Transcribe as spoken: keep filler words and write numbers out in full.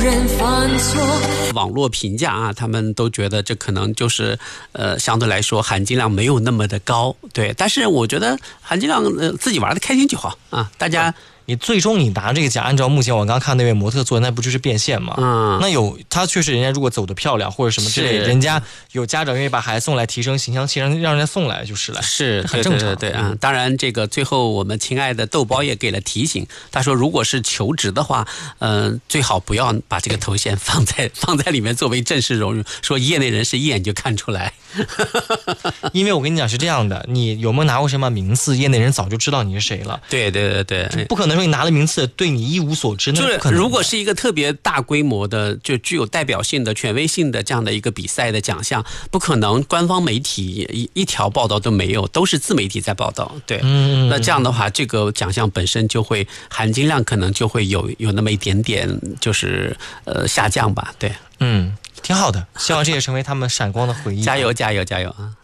人犯错。 网络评价啊，他们都觉得这可能就是呃相对来说含金量没有那么的高，对。但是我觉得含金量呃自己玩的开心就好啊，大家。 你最终你拿这个奖，按照目前我刚刚看那位模特做的，那不就是变现吗？嗯，那有他确实人家如果走得漂亮或者什么之类，人家有家长愿意把孩子送来提升形象气，让让人家送来就是了， 是很正常。 对对对啊、嗯，当然这个最后我们亲爱的豆包也给了提醒，他说如果是求职的话，嗯、呃，最好不要把这个头衔放在放在里面作为正式荣誉，说业内人士一眼就看出来。 因为我跟你讲是这样的，你有没有拿过什么名次，业内人早就知道你是谁了。 对对对对， 不可能说你拿了名次对你一无所知，那就是如果是一个特别大规模的，就具有代表性的、权威性的这样的一个比赛的奖项，不可能官方媒体一一条报道都没有，都是自媒体在报道。对，嗯，那这样的话，这个奖项本身就会含金量可能就会有有那么一点点，就是呃下降吧。对， 嗯，挺好的，希望这也成为他们闪光的回忆。 加油，加油，加油啊！